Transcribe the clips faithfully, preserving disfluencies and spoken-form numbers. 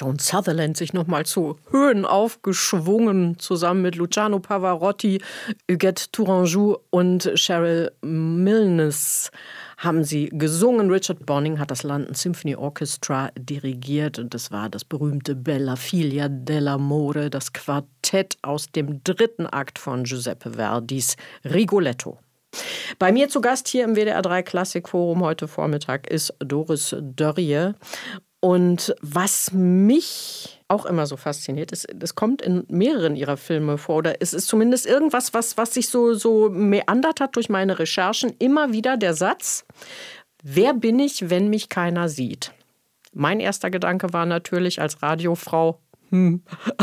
Joan Sutherland sich nochmal zu Höhen aufgeschwungen, zusammen mit Luciano Pavarotti, Huguette Tourangeau und Cheryl Milnes haben sie gesungen. Richard Bonning hat das London Symphony Orchestra dirigiert und das war das berühmte Bella Figlia dell'amore, das Quartett aus dem dritten Akt von Giuseppe Verdis Rigoletto. Bei mir zu Gast hier im W D R drei Klassikforum heute Vormittag ist Doris Dörrie. Und was mich auch immer so fasziniert, ist, das kommt in mehreren ihrer Filme vor, oder es ist zumindest irgendwas, was, was sich so, so meandert hat durch meine Recherchen, immer wieder der Satz: Wer bin ich, wenn mich keiner sieht? Mein erster Gedanke war natürlich als Radiofrau, hm.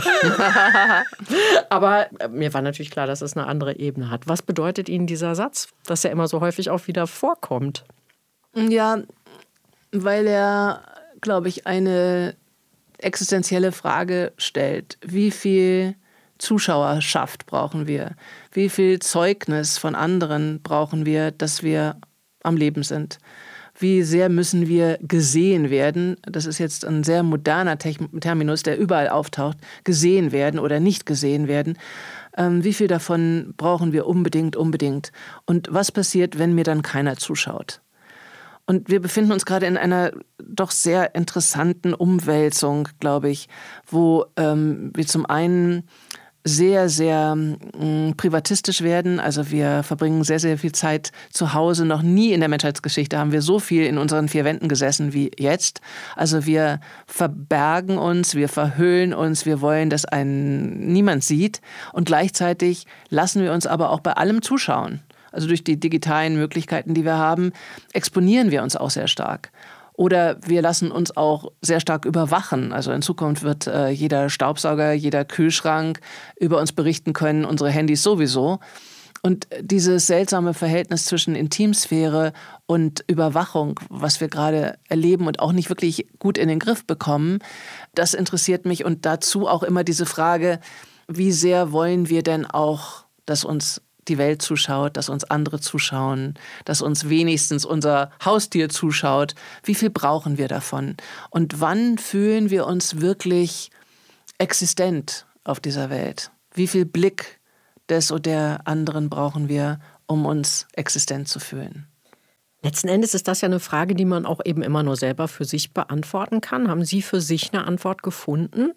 Aber mir war natürlich klar, dass es eine andere Ebene hat. Was bedeutet Ihnen dieser Satz, dass er immer so häufig auch wieder vorkommt? Ja, weil er, glaube ich, eine existenzielle Frage stellt. Wie viel Zuschauerschaft brauchen wir? Wie viel Zeugnis von anderen brauchen wir, dass wir am Leben sind? Wie sehr müssen wir gesehen werden? Das ist jetzt ein sehr moderner Terminus, der überall auftaucht. Gesehen werden oder nicht gesehen werden. Ähm, wie viel davon brauchen wir unbedingt, unbedingt? Und was passiert, wenn mir dann keiner zuschaut? Und wir befinden uns gerade in einer doch sehr interessanten Umwälzung, glaube ich, wo ähm, wir zum einen sehr, sehr mh, privatistisch werden. Also wir verbringen sehr, sehr viel Zeit zu Hause. Noch nie in der Menschheitsgeschichte haben wir so viel in unseren vier Wänden gesessen wie jetzt. Also wir verbergen uns, wir verhüllen uns, wir wollen, dass einen niemand sieht. Und gleichzeitig lassen wir uns aber auch bei allem zuschauen. Also durch die digitalen Möglichkeiten, die wir haben, exponieren wir uns auch sehr stark. Oder wir lassen uns auch sehr stark überwachen. Also in Zukunft wird äh, jeder Staubsauger, jeder Kühlschrank über uns berichten können, unsere Handys sowieso. Und dieses seltsame Verhältnis zwischen Intimsphäre und Überwachung, was wir gerade erleben und auch nicht wirklich gut in den Griff bekommen, das interessiert mich. Und dazu auch immer diese Frage, wie sehr wollen wir denn auch, dass uns die Welt zuschaut, dass uns andere zuschauen, dass uns wenigstens unser Haustier zuschaut. Wie viel brauchen wir davon? Und wann fühlen wir uns wirklich existent auf dieser Welt? Wie viel Blick des oder der anderen brauchen wir, um uns existent zu fühlen? Letzten Endes ist das ja eine Frage, die man auch eben immer nur selber für sich beantworten kann. Haben Sie für sich eine Antwort gefunden?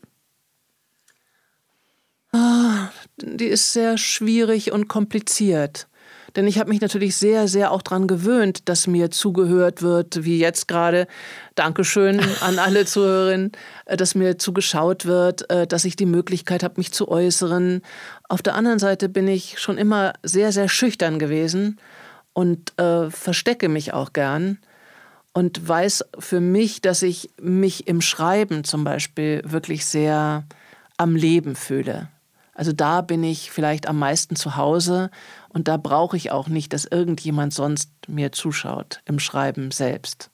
Ah, die ist sehr schwierig und kompliziert. Denn ich habe mich natürlich sehr, sehr auch daran gewöhnt, dass mir zugehört wird, wie jetzt gerade. Dankeschön an alle Zuhörerinnen, dass mir zugeschaut wird, dass ich die Möglichkeit habe, mich zu äußern. Auf der anderen Seite bin ich schon immer sehr, sehr schüchtern gewesen und äh, verstecke mich auch gern. Und weiß für mich, dass ich mich im Schreiben zum Beispiel wirklich sehr am Leben fühle. Also da bin ich vielleicht am meisten zu Hause und da brauche ich auch nicht, dass irgendjemand sonst mir zuschaut im Schreiben selbst.